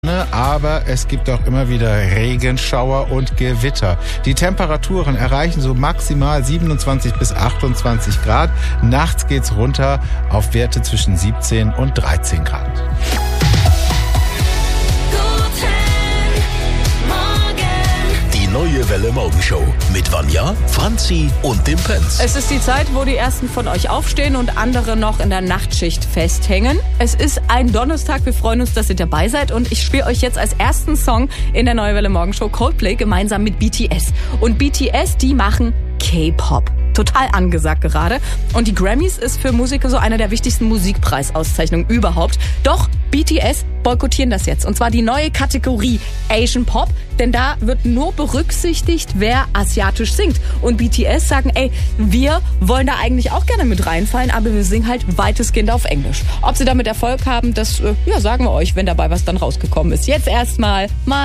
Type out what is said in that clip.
Aber es gibt auch immer wieder Regenschauer und Gewitter. Die Temperaturen erreichen so maximal 27 bis 28 Grad. Nachts geht's runter auf Werte zwischen 17 und 13 Grad. Neue Welle Morgenshow mit Vanja, Franzi und dem Prinz. Es ist die Zeit, wo die ersten von euch aufstehen und andere noch in der Nachtschicht festhängen. Es ist ein Donnerstag, wir freuen uns, dass ihr dabei seid und ich spiele euch jetzt als ersten Song in der Neue Welle Morgenshow Coldplay gemeinsam mit BTS. Und BTS, die machen K-Pop. Total angesagt gerade. Und die Grammys ist für Musiker so eine der wichtigsten Musikpreisauszeichnungen überhaupt. Doch BTS boykottieren das jetzt. Und zwar die neue Kategorie Asian Pop. Denn da wird nur berücksichtigt, wer asiatisch singt. Und BTS sagen, wir wollen da eigentlich auch gerne mit reinfallen, aber wir singen halt weitestgehend auf Englisch. Ob sie damit Erfolg haben, das sagen wir euch, wenn dabei was dann rausgekommen ist. Jetzt erstmal